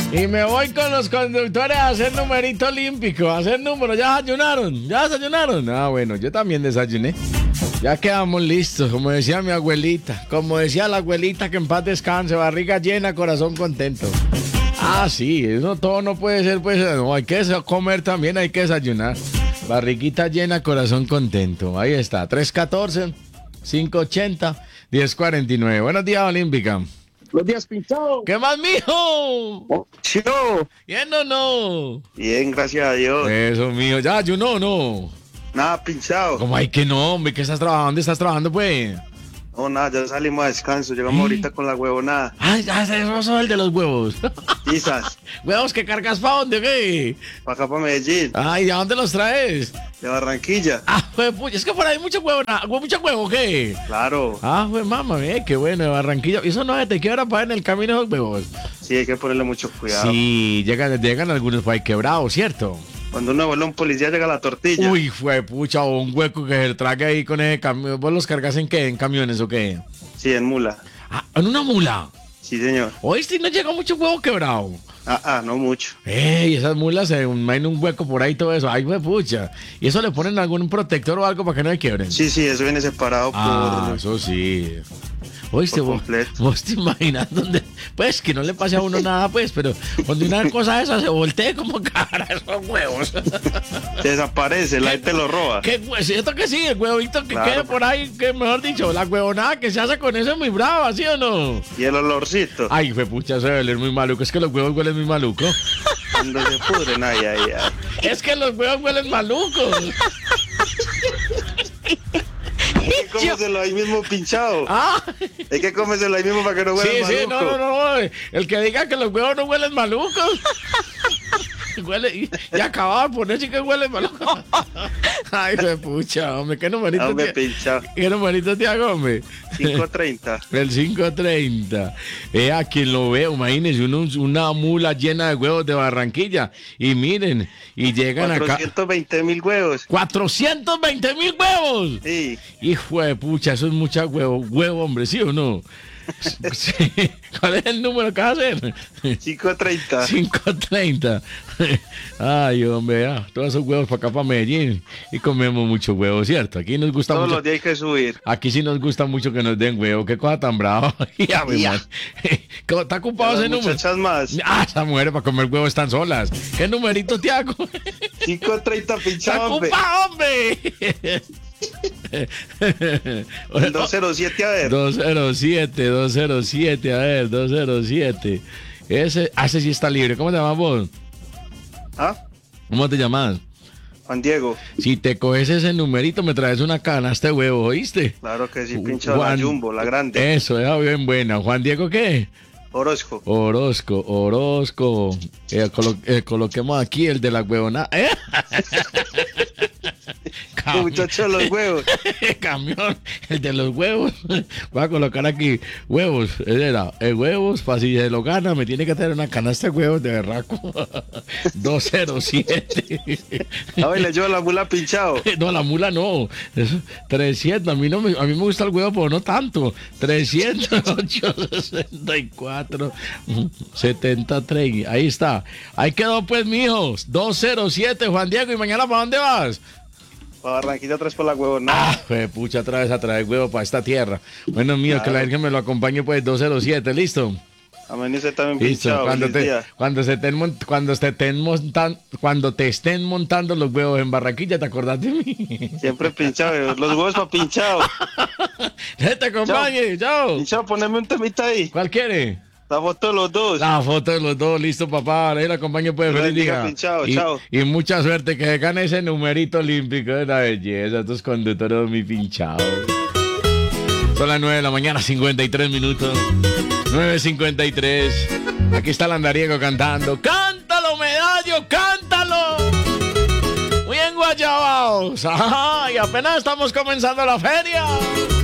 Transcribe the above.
Y me voy con los conductores a hacer numerito olímpico, a hacer número. ¿Ya desayunaron? ¿Ya desayunaron? Ah, bueno, yo también desayuné. Ya quedamos listos, como decía mi abuelita. Como decía la abuelita, que en paz descanse, barriga llena, corazón contento. Ah, sí, eso todo no puede ser, pues, no, hay que comer también, hay que desayunar. Barriguita llena, corazón contento. Ahí está, 314-580-1049. Buenos días, Olímpica. Buenos días, Pinchado. ¿Qué más, mijo? Chido. ¿Bien o no? Bien, gracias a Dios. Eso, mío. Ya, yo no. Nada, Pinchado. ¿Cómo hay que no, hombre? ¿Qué estás trabajando? ¿Dónde estás trabajando, pues? No, nada, ya salimos a descanso. Llegamos ahorita con la huevonada. Ay, ya, eso es el de los huevos. Quizás. ¿Huevos que cargas para dónde, qué? Para acá, para Medellín. Ay, ¿de dónde los traes? De Barranquilla. Ah, pues, es que por ahí mucho huevo, ¿qué? Claro. Ah, pues, mamá, qué bueno, de Barranquilla. ¿Y eso no se te quiebra para en el camino esos huevos? Sí, hay que ponerle mucho cuidado. Sí, llegan algunos por ahí quebrados, ¿cierto? Cuando uno vuela un policía llega la tortilla. Uy, fue pucha, o un hueco que se trague ahí con ese camión. ¿Vos los cargas en qué? ¿En camiones o qué? Sí, en mula. Ah, ¿en una mula? Sí, señor. ¿Oíste? ¿No llega mucho huevo quebrado? No mucho. ¡Ey! Esas mulas se en un hueco por ahí todo eso. ¡Ay, fue pucha! ¿Y eso le ponen algún protector o algo para que no se quiebren? Sí, eso viene separado por... Eso sí. Oíste, por completo. ¿Vos te imaginas dónde? Pues que no le pase a uno nada, pues, pero cuando una cosa esa se voltee como cara, esos huevos. Se desaparece, la gente lo roba. ¿Qué cierto que sí? El huevito que Claro. quede por ahí, que mejor dicho, la huevonada que se hace con eso es muy brava, ¿sí o no? Y el olorcito. Ay, fue pucha, se debe oler muy maluco. Es que los huevos huelen muy maluco. Cuando se pudren, ay. Es que los huevos huelen malucos. Hay que comérselo ahí mismo, Pinchado. Ah. Hay que comérselo ahí mismo para que no huela Sí, maluco. no. El que diga que los huevos no huelen malucos. Huele, y acababa de poner sí que huele maluco. Ay, me pucha, hombre, qué numerito. Hombre, Pinchado. ¿Qué numerito te hago, hombre? 5:30. El 5:30. A quien lo veo, imagínense, una mula llena de huevos de Barranquilla. Y miren, y llegan acá. 420,000 huevos. 420,000 huevos. Sí. Hijo de pucha, eso es mucha huevo, hombre, ¿sí o no? Sí. ¿Cuál es el número que vas a hacer? 5:30. 5:30. Ay, hombre, todos esos huevos para acá, para Medellín. Y comemos mucho huevo, ¿cierto? Aquí nos gusta Todos mucho. los días hay que subir. Aquí sí nos gusta mucho que nos den huevo. Qué cosa tan brava. Ya. ¿Está ocupado ese número? Muchachas más. Esas mujeres para comer huevo están solas. ¿Qué numerito te hago? 5:30, ¡Está Pinchado, hombre. ocupado, hombre! El 207, a ver. 207, a ver, 207. Ese sí está libre. ¿Cómo te llamas vos? ¿Cómo te llamas? Juan Diego. Si te coges ese numerito, me traes una canasta de huevo, ¿oíste? Claro que sí, Pinchado, la Jumbo, la grande. Eso, bien buena. ¿Juan Diego qué? Orozco. Coloquemos aquí el de la huevona. Muchacho de los huevos. Camión, el de los huevos. Voy a colocar aquí huevos. Huevos, para si se lo gana, me tiene que tener una canasta de huevos de berraco. 207. A ver, le llevo la mula, Pinchado. No, la mula no. 300. A mí me gusta el huevo, pero no tanto. 308, 64, 73. Ahí está. Ahí quedó, pues, mijos. 207, Juan Diego. ¿Y mañana para dónde vas? Para Barranquilla, 3 por la huevona. Pucha, otra vez a traer huevo para esta tierra. Bueno, mío, claro. Que la Virgen me lo acompañe, pues, 207. ¿Listo? Amén, y usted también, listo. Pinchado. Cuando te estén montando los huevos en Barranquilla, ¿te acordás de mí? Siempre, Pinchado. Los huevos para Pinchado. Te acompañe, chao. Pinchado, poneme un temita ahí. ¿Cuál quiere? La foto de los dos. La foto de los dos, listo, papá. Ahí la acompaño, pues, feliz día. Pinchado, chao. Y mucha suerte, que gane ese numerito olímpico de la belleza. Estos conductores, mi Pinchado. Son las 9 de la mañana, 53 minutos. 9:53. Aquí está el andariego cantando. ¡Cántalo, Medallo, cántalo! Muy enguayabados. Ajá, y apenas estamos comenzando la feria.